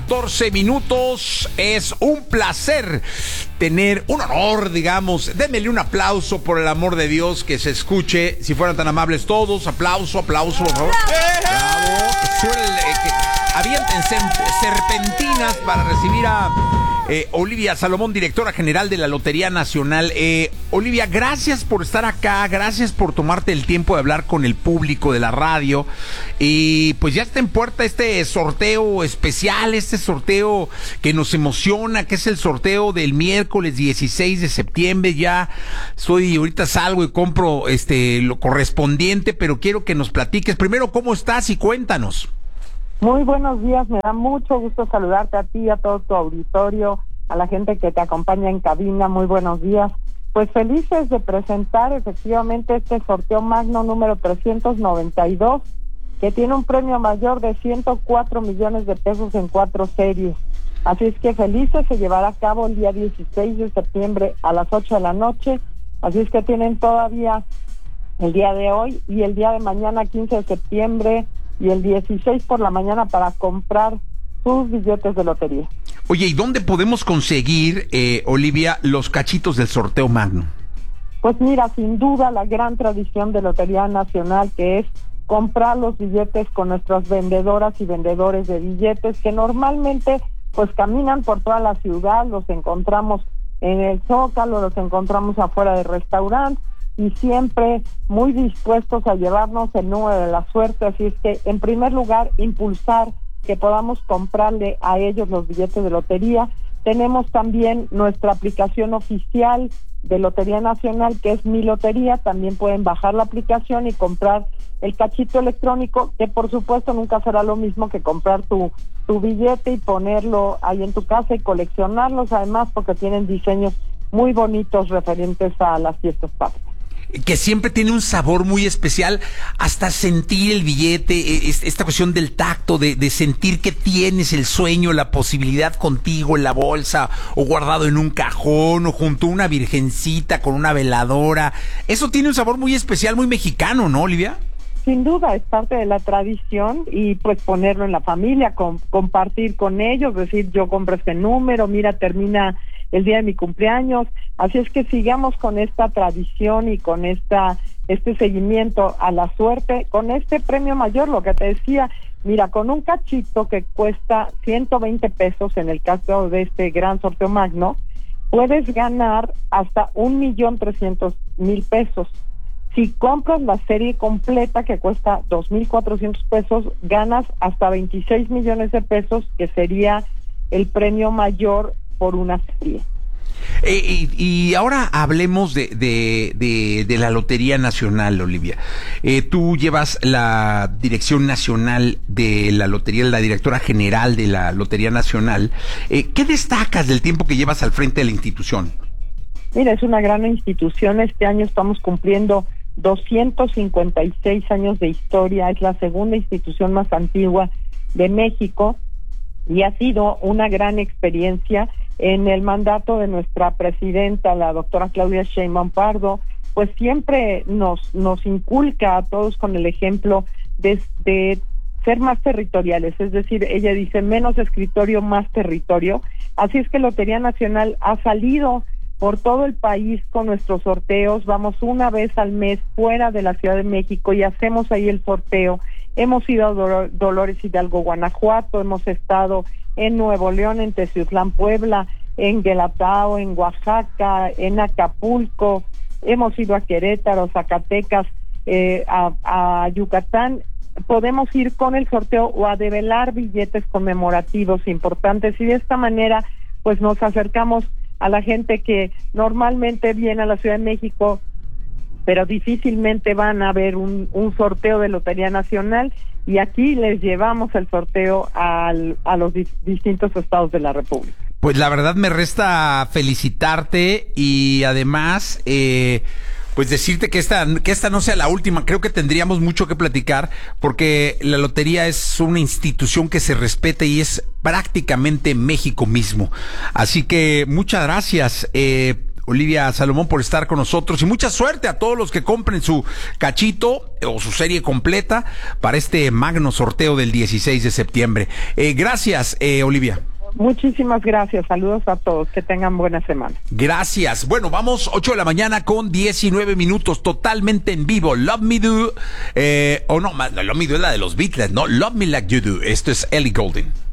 9:14. Es un placer tener un honor, digamos. Démele un aplauso, por el amor de Dios, que se escuche. Si fueran tan amables todos, aplauso, por favor. Bravo. Avienten serpentinas para recibir a Olivia Salomón, directora general de la Lotería Nacional. Olivia, gracias por estar acá, gracias por tomarte el tiempo de hablar con el público de la radio. Y pues ya está en puerta este sorteo especial, este sorteo que nos emociona, que es el sorteo del miércoles 16 de septiembre. Ya ahorita salgo y compro lo correspondiente, pero quiero que nos platiques primero cómo estás y cuéntanos. Muy buenos días, me da mucho gusto saludarte a ti, a todo tu auditorio, a la gente que te acompaña en cabina. Muy buenos días. Pues felices de presentar efectivamente este sorteo magno número 392, que tiene un premio mayor de 104 millones de pesos en 4 series. Así es que felices, se llevará a cabo el día 16 de septiembre a las 8 de la noche. Así es que tienen todavía el día de hoy y el día de mañana, 15 de septiembre, y el 16 por la mañana para comprar sus billetes de lotería. Oye, ¿y dónde podemos conseguir, Olivia, los cachitos del sorteo magno? Pues mira, sin duda la gran tradición de Lotería Nacional, que es comprar los billetes con nuestras vendedoras y vendedores de billetes, que normalmente pues caminan por toda la ciudad. Los encontramos en el Zócalo, los encontramos afuera de restaurantes, y siempre muy dispuestos a llevarnos el número de la suerte. Así es que, en primer lugar, impulsar que podamos comprarle a ellos los billetes de lotería. Tenemos también nuestra aplicación oficial de Lotería Nacional, que es Mi Lotería. También pueden bajar la aplicación y comprar el cachito electrónico, que por supuesto nunca será lo mismo que comprar tu billete y ponerlo ahí en tu casa y coleccionarlos, además porque tienen diseños muy bonitos referentes a las fiestas patrias. Que siempre tiene un sabor muy especial, hasta sentir el billete, esta cuestión del tacto, de sentir que tienes el sueño, la posibilidad contigo en la bolsa, o guardado en un cajón, o junto a una virgencita con una veladora. Eso tiene un sabor muy especial, muy mexicano, ¿no, Olivia? Sin duda, es parte de la tradición, y pues ponerlo en la familia, compartir con ellos, decir, yo compro este número, mira, termina el día de mi cumpleaños. Así es que sigamos con esta tradición y con este seguimiento a la suerte, con este premio mayor, lo que te decía. Mira, con un cachito que cuesta 120 pesos, en el caso de este gran sorteo magno, puedes ganar hasta 1,300,000 pesos. Si compras la serie completa, que cuesta 2,400 pesos, ganas hasta 26 millones de pesos, que sería el premio mayor por una serie. Y ahora hablemos de la Lotería Nacional, Olivia. Tú llevas la dirección nacional de la Lotería, la directora general de la Lotería Nacional. ¿Qué destacas del tiempo que llevas al frente de la institución? Mira, es una gran institución. Este año estamos cumpliendo 256 años de historia. Es la segunda institución más antigua de México, y ha sido una gran experiencia. En el mandato de nuestra presidenta, la doctora Claudia Sheinbaum Pardo, pues siempre nos inculca a todos con el ejemplo de ser más territoriales. Es decir, ella dice, menos escritorio, más territorio. Así es que Lotería Nacional ha salido por todo el país con nuestros sorteos. Vamos una vez al mes fuera de la Ciudad de México y hacemos ahí el sorteo. Hemos ido a Dolores Hidalgo, Guanajuato, hemos estado en Nuevo León, en Teciutlán, Puebla, en Guelatao, en Oaxaca, en Acapulco, hemos ido a Querétaro, Zacatecas, a Yucatán. Podemos ir con el sorteo o a develar billetes conmemorativos importantes, y de esta manera pues nos acercamos a la gente que normalmente viene a la Ciudad de México, pero difícilmente van a ver un sorteo de Lotería Nacional, y aquí les llevamos el sorteo a los distintos estados de la República. Pues la verdad me resta felicitarte, y además pues decirte que esta no sea la última. Creo que tendríamos mucho que platicar, porque la lotería es una institución que se respeta y es prácticamente México mismo. Así que muchas gracias. Olivia Salomón, por estar con nosotros y mucha suerte a todos los que compren su cachito o su serie completa para este magno sorteo del 16 de septiembre. Gracias, Olivia. Muchísimas gracias, saludos a todos, que tengan buena semana. Gracias. Bueno, vamos 8 de la mañana con 19 minutos, totalmente en vivo. Love Me Do, Love Me Do es la de los Beatles, ¿no? Love Me Like You Do. Esto es Ellie Goulding.